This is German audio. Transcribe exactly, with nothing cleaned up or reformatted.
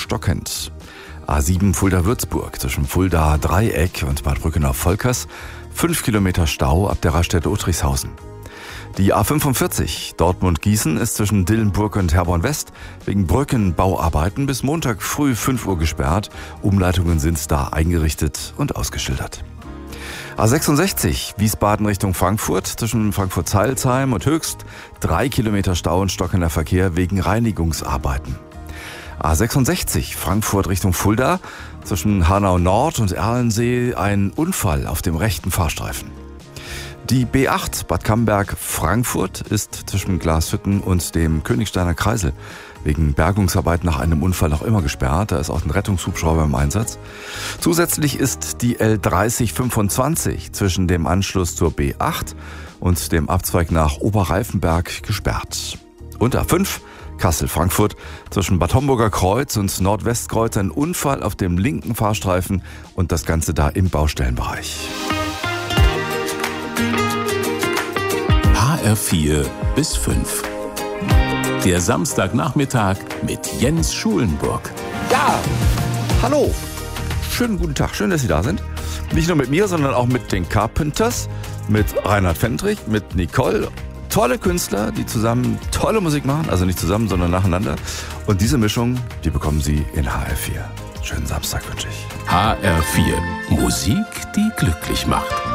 stockend. A sieben Fulda-Würzburg zwischen Fulda-Dreieck und Bad Brückenau-Volkers. fünf Kilometer Stau ab der Raststätte Uttrichshausen. Die A fünfundvierzig Dortmund-Gießen ist zwischen Dillenburg und Herborn-West wegen Brückenbauarbeiten bis Montag früh fünf Uhr gesperrt. Umleitungen sind da eingerichtet und ausgeschildert. A sechsundsechzig Wiesbaden Richtung Frankfurt zwischen Frankfurt-Zeilsheim und Höchst. Drei Kilometer Stau und stockender Verkehr wegen Reinigungsarbeiten. A sechsundsechzig Frankfurt Richtung Fulda zwischen Hanau Nord und Erlensee ein Unfall auf dem rechten Fahrstreifen. Die B acht Bad Camberg-Frankfurt ist zwischen Glashütten und dem Königsteiner Kreisel wegen Bergungsarbeit nach einem Unfall noch immer gesperrt. Da ist auch ein Rettungshubschrauber im Einsatz. Zusätzlich ist die L dreißig fünfundzwanzig zwischen dem Anschluss zur B acht und dem Abzweig nach Oberreifenberg gesperrt. Und A fünf Kassel-Frankfurt zwischen Bad Homburger Kreuz und Nordwestkreuz ein Unfall auf dem linken Fahrstreifen und das Ganze da im Baustellenbereich. H R vier bis fünf. Der Samstagnachmittag mit Jens Schulenburg. Ja, hallo. Schönen guten Tag, schön, dass Sie da sind. Nicht nur mit mir, sondern auch mit den Carpenters, mit Reinhard Fendrich, mit Nicole. Tolle Künstler, die zusammen tolle Musik machen. Also nicht zusammen, sondern nacheinander. Und diese Mischung, die bekommen Sie in H R vier. Schönen Samstag wünsche ich. H R vier. Musik, die glücklich macht.